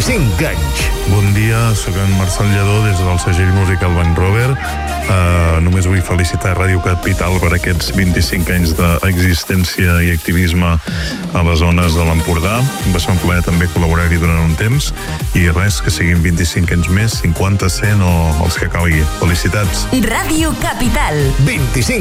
25 anys. Bon dia, sóc en Marcel Lledó des del segell musical Banc Rover. Només vull felicitar Ràdio Capital per aquests 25 anys d'existència i activisme a les zones de l'Empordà. Va ser un plaer també col·laborar-hi durant un temps i res, que siguin 25 anys més, 50, 100 o els que calgui. Felicitats. Ràdio Capital. 25